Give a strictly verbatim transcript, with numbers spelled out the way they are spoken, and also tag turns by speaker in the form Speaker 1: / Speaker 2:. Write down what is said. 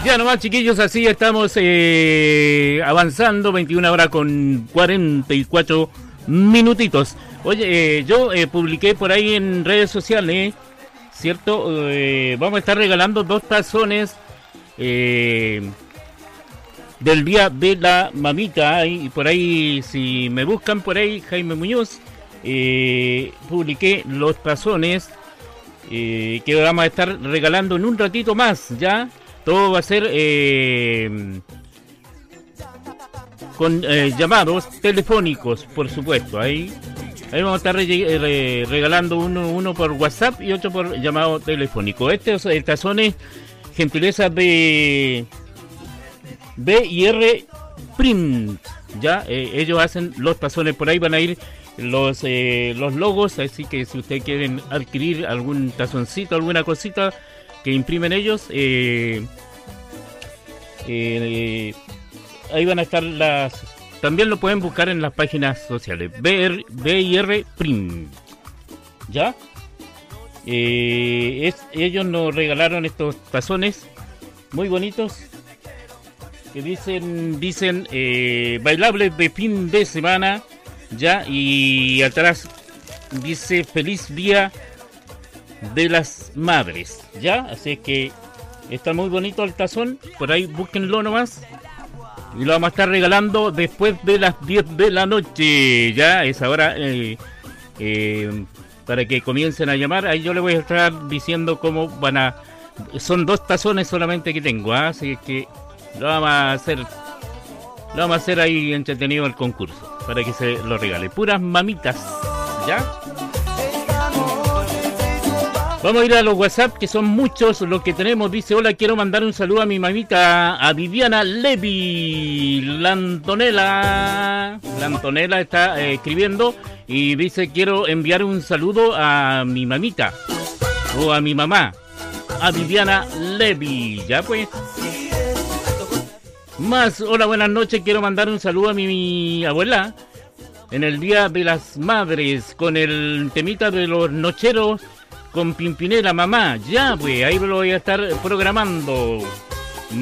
Speaker 1: Ya nomás, chiquillos, así estamos eh, avanzando, veintiuna horas con cuarenta y cuatro minutitos. Oye, eh, yo eh, publiqué por ahí en redes sociales, ¿cierto? Eh, vamos a estar regalando dos tazones eh, del Día de la Mamita. Y por ahí, si me buscan por ahí, Jaime Muñoz, eh, publiqué los tazones eh, que vamos a estar regalando en un ratito más, ¿ya? Todo va a ser eh, con eh, llamados telefónicos, por supuesto. Ahí, ahí vamos a estar re, re, regalando uno, uno por WhatsApp y otro por llamado telefónico. Estos eh, tazones, gentileza de B y R Print. Ya, eh, ellos hacen los tazones, por ahí van a ir los eh, los logos, así que si ustedes quieren adquirir algún tazoncito, alguna cosita que imprimen ellos, eh, eh, ahí van a estar las, también lo pueden buscar en las páginas sociales, B R, B y R Print, ¿ya? Eh, es, ellos nos regalaron estos tazones muy bonitos que dicen, dicen eh, bailables de fin de semana, ¿ya? Y atrás dice feliz día de las madres, ¿ya? Así es que está muy bonito el tazón, por ahí búsquenlo nomás. Y lo vamos a estar regalando después de las diez de la noche, ¿ya? Es ahora eh, eh, para que comiencen a llamar. Ahí yo les voy a estar diciendo cómo van a... Son dos tazones solamente que tengo, ¿eh? Así que lo vamos a hacer... Lo vamos a hacer ahí entretenido el concurso, para que se lo regale. Puras mamitas, ¿ya? Vamos a ir a los WhatsApp, que son muchos los que tenemos. Dice, hola, quiero mandar un saludo a mi mamita, a Viviana Levi. La Antonella, la Antonella está eh, escribiendo y dice, quiero enviar un saludo a mi mamita, o a mi mamá, a Viviana Levi. Ya pues. Más, hola, buenas noches, quiero mandar un saludo a mi, mi abuela en el Día de las Madres, con el temita de los nocheros, con Pimpinela, mamá. Ya, pues, ahí lo voy a estar programando.